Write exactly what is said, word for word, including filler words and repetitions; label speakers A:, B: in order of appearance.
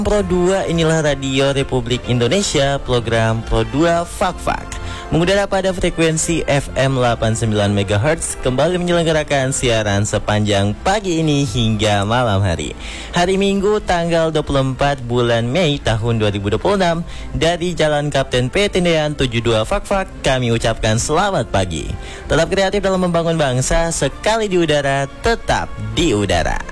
A: Pro dua, inilah Radio Republik Indonesia, program Pro dua Fak-Fak. Mengudara pada frekuensi F M delapan puluh sembilan megahertz, kembali menyelenggarakan siaran sepanjang pagi ini hingga malam hari. Hari Minggu tanggal dua puluh empat bulan Mei tahun dua ribu dua puluh enam, dari Jalan Kapten P. Tendean tujuh puluh dua Fak-Fak, kami ucapkan selamat pagi. Tetap kreatif dalam membangun bangsa, sekali di udara, tetap di udara.